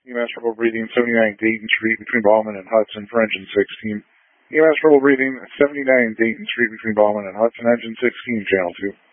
EMS trouble breathing 79 Dayton Street between Ballman and Hudson for engine 16. EMS trouble breathing 79 Dayton Street between Ballman and Hudson, engine 16, channel 2.